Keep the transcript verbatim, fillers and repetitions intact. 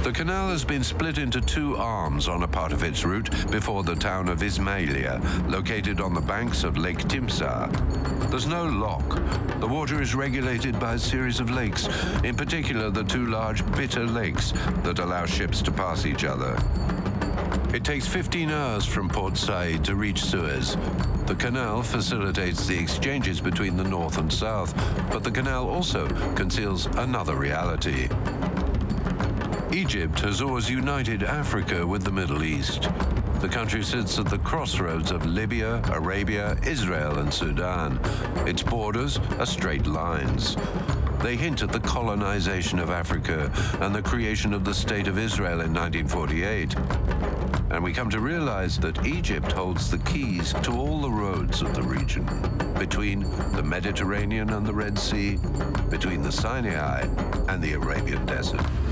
The canal has been split into two arms on a part of its route before the town of Ismailia, located on the banks of Lake Timsah. There's no lock. The water is regulated by a series of lakes, in particular the two large bitter lakes that allow ships to pass each other. It takes fifteen hours from Port Said to reach Suez. The canal facilitates the exchanges between the north and south, but the canal also conceals another reality. Egypt has always united Africa with the Middle East. The country sits at the crossroads of Libya, Arabia, Israel, and Sudan. Its borders are straight lines. They hint at the colonization of Africa and the creation of the State of Israel in nineteen forty-eight. And we come to realize that Egypt holds the keys to all the roads of the region, between the Mediterranean and the Red Sea, between the Sinai and the Arabian Desert.